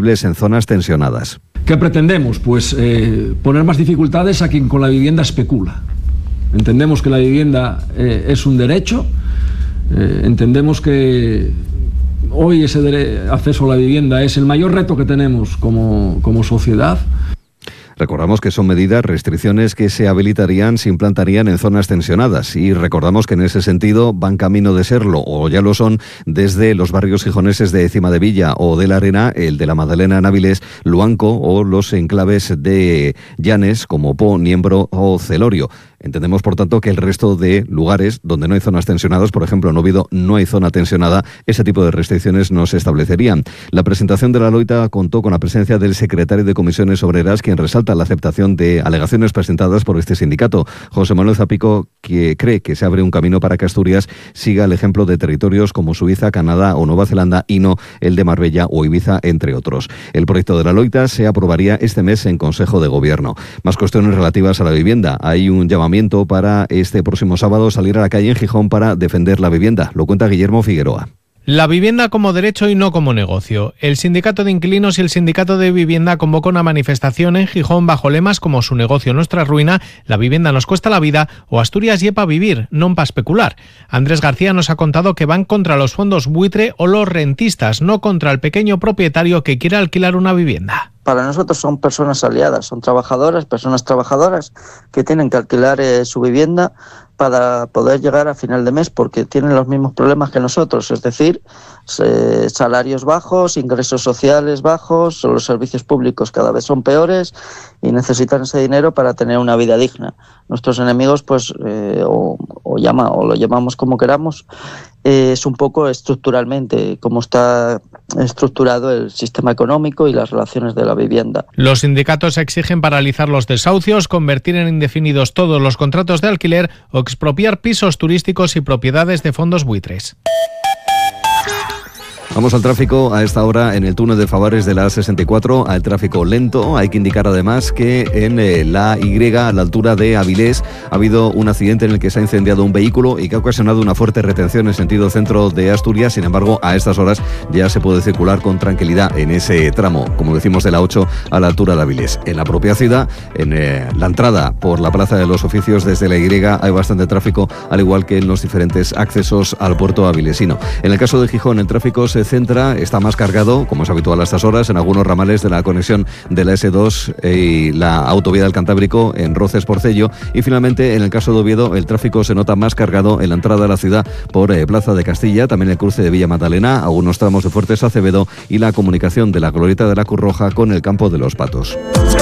accesibles en zonas tensionadas. ¿Qué pretendemos? Pues poner más dificultades a quien con la vivienda especula. Entendemos que la vivienda es un derecho, entendemos que hoy ese acceso a la vivienda es el mayor reto que tenemos como sociedad. Recordamos que son medidas, restricciones que se habilitarían, se implantarían en zonas tensionadas y recordamos que en ese sentido van camino de serlo o ya lo son desde los barrios gijoneses de Cima de Villa o de La Arena, el de la Madalena en Áviles, Luanco o los enclaves de Llanes como Po, Niembro o Celorio. Entendemos, por tanto, que el resto de lugares donde no hay zonas tensionadas, por ejemplo, en Oviedo no hay zona tensionada, ese tipo de restricciones no se establecerían. La presentación de la loita contó con la presencia del secretario de Comisiones Obreras, quien resalta la aceptación de alegaciones presentadas por este sindicato. José Manuel Zapico, que cree que se abre un camino para que Asturias siga el ejemplo de territorios como Suiza, Canadá o Nueva Zelanda y no el de Marbella o Ibiza, entre otros. El proyecto de la loita se aprobaría este mes en Consejo de Gobierno. Más cuestiones relativas a la vivienda. Hay un llamamiento para este próximo sábado salir a la calle en Gijón para defender la vivienda. Lo cuenta Guillermo Figueroa. La vivienda como derecho y no como negocio. El Sindicato de Inquilinos y el Sindicato de Vivienda convocan una manifestación en Gijón bajo lemas como Su negocio, nuestra ruina, La vivienda nos cuesta la vida o Asturias lle pa vivir, non pa especular. Andrés García nos ha contado que van contra los fondos buitre o los rentistas, no contra el pequeño propietario que quiere alquilar una vivienda. Para nosotros son personas aliadas, son trabajadoras, personas trabajadoras que tienen que alquilar su vivienda para poder llegar a final de mes porque tienen los mismos problemas que nosotros, es decir, salarios bajos, ingresos sociales bajos, los servicios públicos cada vez son peores y necesitan ese dinero para tener una vida digna. Nuestros enemigos, pues, o lo llamamos como queramos, es un poco estructuralmente cómo está estructurado el sistema económico y las relaciones de la vivienda. Los sindicatos exigen paralizar los desahucios, convertir en indefinidos todos los contratos de alquiler o expropiar pisos turísticos y propiedades de fondos buitres. Vamos al tráfico a esta hora en el túnel de Favares de la A64, al tráfico lento. Hay que indicar además que en la Y, a la altura de Avilés, ha habido un accidente en el que se ha incendiado un vehículo y que ha ocasionado una fuerte retención en sentido centro de Asturias. Sin embargo, a estas horas ya se puede circular con tranquilidad en ese tramo, como decimos, de la 8 a la altura de Avilés. En la propia ciudad, en la entrada por la Plaza de los Oficios desde la Y, hay bastante tráfico, al igual que en los diferentes accesos al puerto avilesino. En el caso de Gijón, el tráfico se está más cargado, como es habitual a estas horas, en algunos ramales de la conexión de la S2 y la autovía del Cantábrico en Roces-Porcello. Y finalmente, en el caso de Oviedo, el tráfico se nota más cargado en la entrada a la ciudad por Plaza de Castilla, también el cruce de Villa Magdalena, algunos tramos de Fuertes Acevedo y la comunicación de la glorieta de la Cruz Roja con el Campo de los Patos.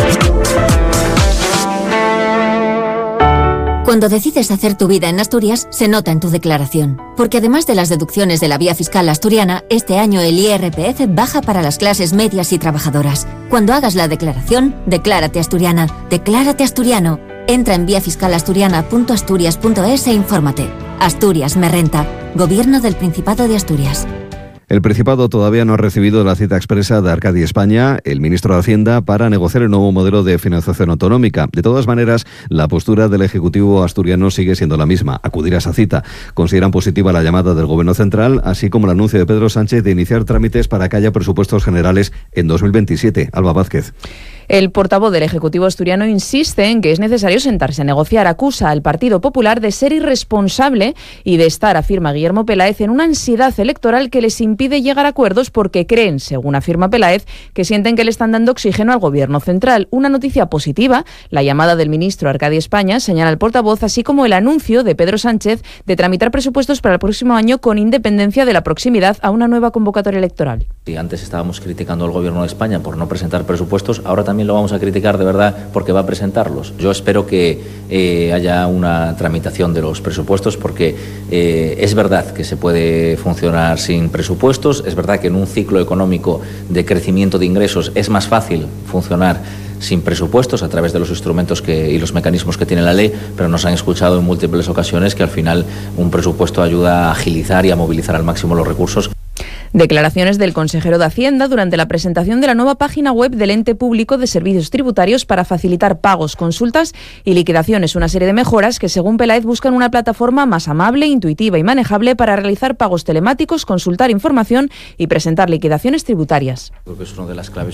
Cuando decides hacer tu vida en Asturias, se nota en tu declaración. Porque además de las deducciones de la vía fiscal asturiana, este año el IRPF baja para las clases medias y trabajadoras. Cuando hagas la declaración, declárate asturiana, declárate asturiano. Entra en viafiscalasturiana.asturias.es e infórmate. Asturias me renta. Gobierno del Principado de Asturias. El Principado todavía no ha recibido la cita expresa de Arcadia España, el ministro de Hacienda, para negociar el nuevo modelo de financiación autonómica. De todas maneras, la postura del Ejecutivo asturiano sigue siendo la misma, acudir a esa cita. Consideran positiva la llamada del Gobierno central, así como el anuncio de Pedro Sánchez de iniciar trámites para que haya presupuestos generales en 2027. Alba Vázquez. El portavoz del Ejecutivo asturiano insiste en que es necesario sentarse a negociar. Acusa al Partido Popular de ser irresponsable y de estar, afirma Guillermo Peláez, en una ansiedad electoral que les impide llegar a acuerdos porque creen, según afirma Peláez, que sienten que le están dando oxígeno al Gobierno central. Una noticia positiva, la llamada del ministro Arcadia España, señala el portavoz, así como el anuncio de Pedro Sánchez de tramitar presupuestos para el próximo año con independencia de la proximidad a una nueva convocatoria electoral. Si antes estábamos criticando al Gobierno de España por no presentar presupuestos, ahora también lo vamos a criticar de verdad porque va a presentarlos. Yo espero que haya una tramitación de los presupuestos porque es verdad que se puede funcionar sin presupuestos, es verdad que en un ciclo económico de crecimiento de ingresos es más fácil funcionar sin presupuestos a través de los instrumentos y los mecanismos que tiene la ley, pero nos han escuchado en múltiples ocasiones que al final un presupuesto ayuda a agilizar y a movilizar al máximo los recursos. Declaraciones del consejero de Hacienda durante la presentación de la nueva página web del Ente Público de Servicios Tributarios para facilitar pagos, consultas y liquidaciones. Una serie de mejoras que, según Peláez, buscan una plataforma más amable, intuitiva y manejable para realizar pagos telemáticos, consultar información y presentar liquidaciones tributarias. Creo que es una de las claves